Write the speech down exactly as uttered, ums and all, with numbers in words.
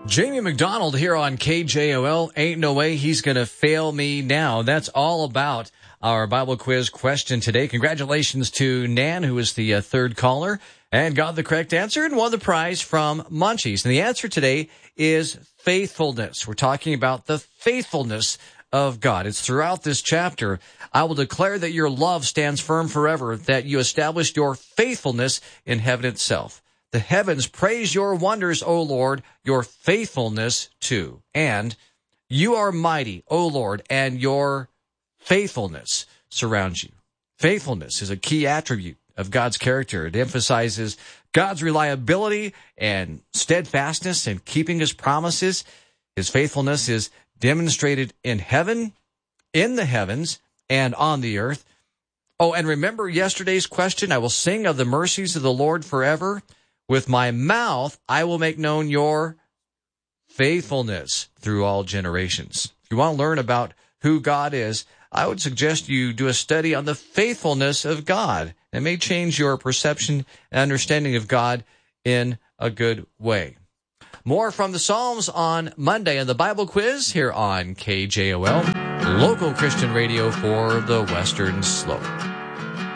Jamie McDonald here on K J O L. Ain't no way he's going to fail me now. That's all about our Bible quiz question today. Congratulations to Nan, who was the uh, third caller and got the correct answer and won the prize from Munchies. And the answer today is faithfulness. We're talking about the faithfulness of God. It's throughout this chapter. I will declare that your love stands firm forever, that you established your faithfulness in heaven itself. The heavens praise your wonders, O Lord, your faithfulness too. And you are mighty, O Lord, and your faithfulness surrounds you. Faithfulness is a key attribute of God's character. It emphasizes God's reliability and steadfastness in keeping his promises. His faithfulness is demonstrated in heaven, in the heavens, and on the earth. Oh, and remember yesterday's question, I will sing of the mercies of the Lord forever. With my mouth, I will make known your faithfulness through all generations. If you want to learn about who God is, I would suggest you do a study on the faithfulness of God. It may change your perception and understanding of God in a good way. More from the Psalms on Monday in the Bible quiz here on K J O L, local Christian radio for the Western Slope.